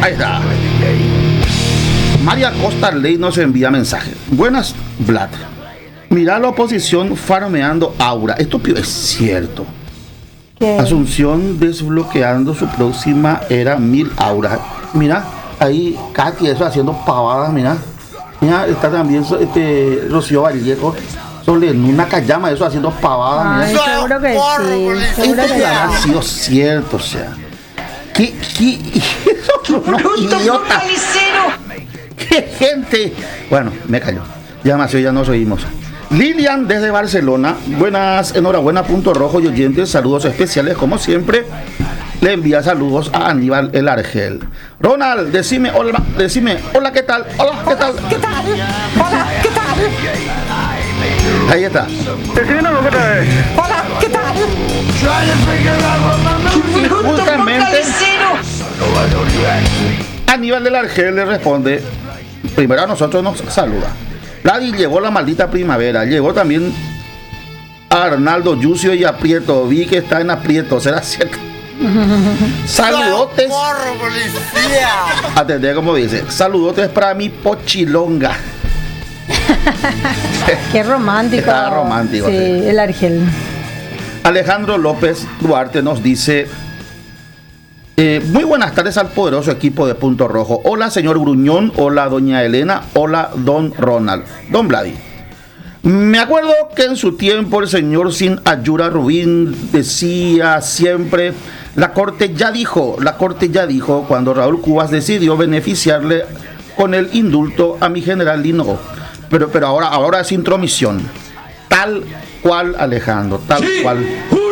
Ahí está. María Costa Ley nos envía mensaje. Buenas, Vlad. Mira la oposición farmeando aura. Esto es cierto. ¿Qué? Asunción desbloqueando su próxima era 1000 auras. Mira, ahí Katy, eso haciendo pavadas, mira. Mira, está también Rocío Vallejo. Una Cayama, eso haciendo pavadas, Ay, mira. seguro que sí. Seguro Esto que ha sí. sido cierto, o sea. ¿Qué? Son unos idiotas. ¡Qué gente! Bueno, me callo. Ya más, ya nos oímos. Lilian desde Barcelona. Buenas, enhorabuena, Punto Rojo y oyentes. Saludos especiales, como siempre. Le envía saludos a Aníbal El Argel. Ronald, decime hola, ¿qué tal? Hola, ¿qué tal? ¿Qué tal? Hola, ¿qué tal? Ahí está. Hola, ¿qué tal? Y justamente Aníbal del Argel le responde. Primero a nosotros nos saluda. Vladi, llegó la maldita primavera. Llegó también a Arnaldo Yucio y Aprieto. Vi que está en Aprieto. ¿Será cierto? Saludotes. Atendé como dice. Saludotes para mi pochilonga. Qué romántico. Está romántico, Sí, sí. el Argel. Alejandro López Duarte nos dice. Muy buenas tardes al poderoso equipo de Punto Rojo. Hola, señor Gruñón. Hola, doña Elena. Hola, don Ronald. Don Vladi. Me acuerdo que en su tiempo el señor Sin Ayura Rubín decía siempre, la corte ya dijo, cuando Raúl Cubas decidió beneficiarle con el indulto a mi general Lino. Pero ahora es intromisión. Tal cual, Alejandro, tal cual.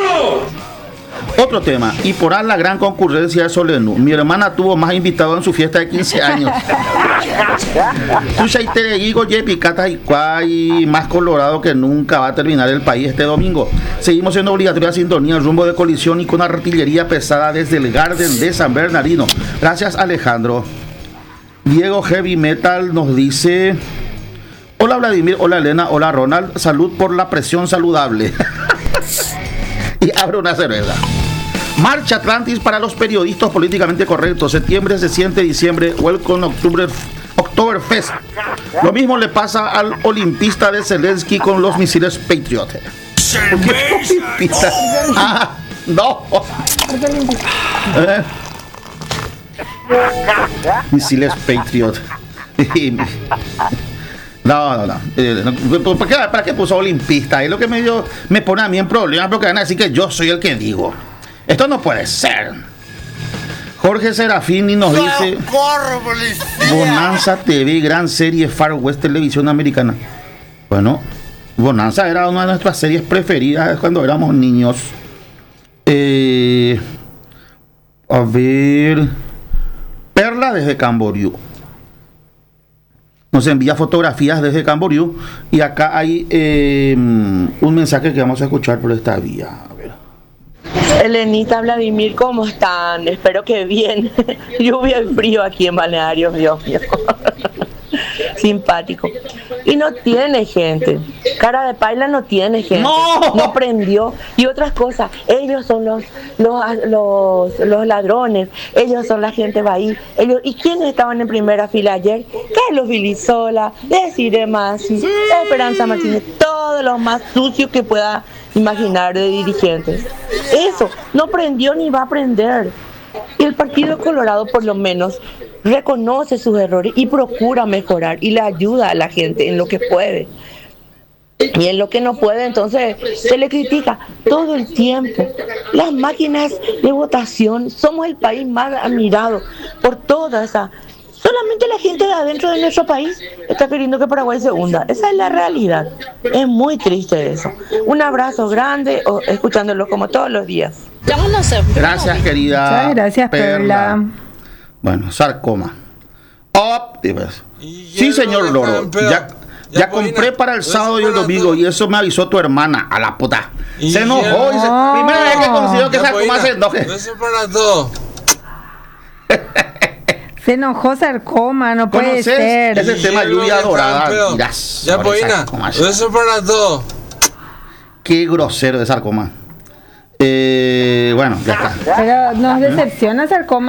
Otro tema, y por la gran concurrencia de Solenu. Mi hermana tuvo más invitados en su fiesta de 15 años. Y más colorado que nunca va a terminar el país este domingo. Seguimos en obligatoria sintonía, rumbo de colisión y con artillería pesada desde el Garden de San Bernardino. Gracias, Alejandro. Diego Heavy Metal nos dice: hola Vladimir, hola Elena, hola Ronald, salud por la presión saludable. Y abre una cerveza. Marcha Atlantis para los periodistas políticamente correctos. Septiembre se siente diciembre. Welcome Oktoberfest. Lo mismo le pasa al olimpista de Zelensky con los misiles Patriot. ¿Por qué olimpista? Ah, no. Misiles Patriot. No. ¿Para qué puso olimpista? Es lo que me pone a mí en problemas, porque van a decir que yo soy el que digo. Esto no puede ser. Jorge Serafini nos dice: Bonanza TV, gran serie Far West Televisión Americana. Bueno, Bonanza era una de nuestras series preferidas cuando éramos niños. A ver. Perla desde Camboriú. Nos envía fotografías desde Camboriú. Y acá hay un mensaje que vamos a escuchar por esta vía. A ver. Elenita, Vladimir, ¿cómo están? Espero que bien. Lluvia y frío aquí en Balneario, Dios mío. Simpático. Y no tiene gente. Cara de paila no tiene gente. No prendió. Y otras cosas. Ellos son los ladrones. Ellos son la gente va ahí. ¿Y quiénes estaban en primera fila ayer? Carlos Vilisola, Desiree Masi, Esperanza Martínez, todos los más sucios que pueda imaginar de dirigentes. Eso no prendió ni va a prender. Y el Partido Colorado por lo menos reconoce sus errores y procura mejorar y le ayuda a la gente en lo que puede. Y en lo que no puede, entonces se le critica todo el tiempo. Las máquinas de votación, somos el país más admirado por toda esa. Solamente la gente de adentro de nuestro país está queriendo que Paraguay se hunda. Esa es la realidad. Es muy triste eso. Un abrazo grande, escuchándolo como todos los días. Gracias, querida. Muchas gracias, Perla. Bueno, sarcoma. Sí, señor Loro. Ya compré para el sábado y el domingo y eso me avisó tu hermana, a la puta. Se enojó y primera vez que consiguió que sarcoma se enoje. Eso para todo. Se enojó sarcoma, no puede ser. Ese tema lluvia dorada. Ya, Poina. Eso para todo. Qué grosero de sarcoma. Bueno, ya está. Pero nos decepciona sarcoma.